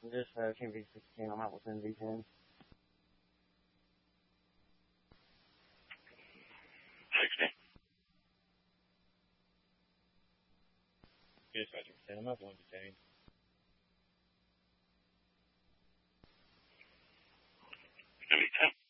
Just Team V16. I'm out within V10. Dispatcher 10, I'm out one detained. V10.